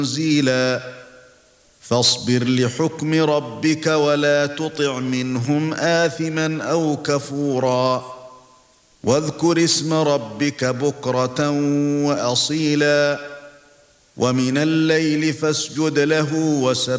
تنزيلا فاصبر لحكم ربك ولا تطع منهم آثما أو كفورا واذكر اسم ربك بكرة وأصيلا ومن الليل فاسجد له وسبح